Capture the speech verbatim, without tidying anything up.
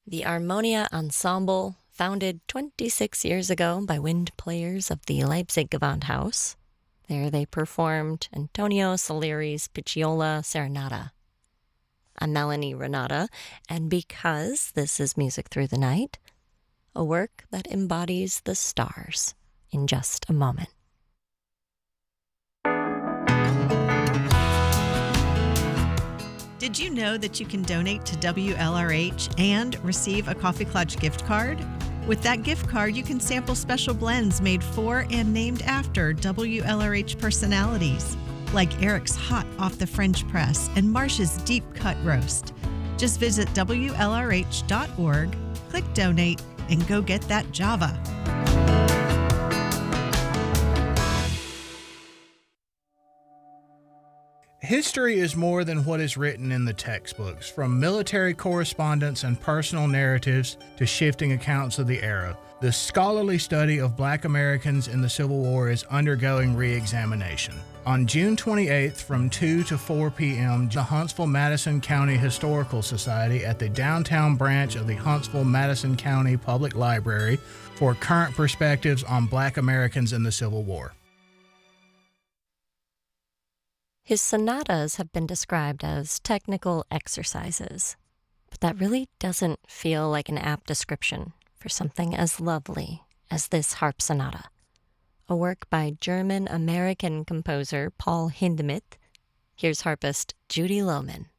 The Armonia Ensemble, founded twenty-six years ago by wind players of the Leipzig Gewandhaus. There they performed Antonio Salieri's Picciola Serenata. I'm Melanie Renata, and because this is Music Through the Night, a work that embodies the stars in just a moment. Did you know that you can donate to W L R H and receive a Coffee Clutch gift card? With that gift card, you can sample special blends made for and named after W L R H personalities, like Eric's Hot Off the French Press and Marsh's Deep Cut Roast. Just visit W L R H dot org, click Donate, and go get that Java. History is more than what is written in the textbooks, from military correspondence and personal narratives to shifting accounts of the era. The scholarly study of Black Americans in the Civil War is undergoing re-examination. On June twenty-eighth from two to four p.m., the Huntsville-Madison County Historical Society at the downtown branch of the Huntsville-Madison County Public Library for current perspectives on Black Americans in the Civil War. His sonatas have been described as technical exercises, but that really doesn't feel like an apt description for something as lovely as this harp sonata, a work by German-American composer Paul Hindemith. Here's harpist Judy Lohman.